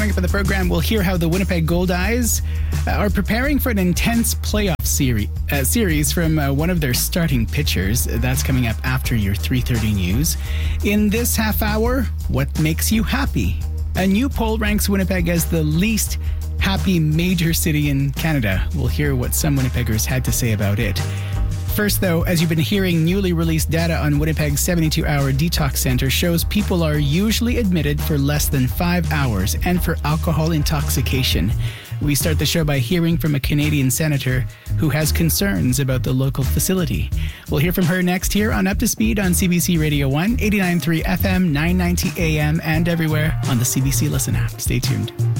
Coming up on the program, we'll hear how the Winnipeg Goldeyes are preparing for an intense playoff series from one of their starting pitchers. That's coming up after your 3:30 news. In this half hour, what makes you happy? A new poll ranks Winnipeg as the least happy major city in Canada. We'll hear what some Winnipeggers had to say about it. First, though, as you've been hearing, newly released data on Winnipeg's 72-hour detox center shows people are usually admitted for less than 5 hours and for alcohol intoxication. We start the show by hearing from a Canadian senator who has concerns about the local facility. We'll hear from her next here on Up to Speed on CBC Radio 1, 89.3 FM, 990 AM, and everywhere on the CBC Listen app. Stay tuned.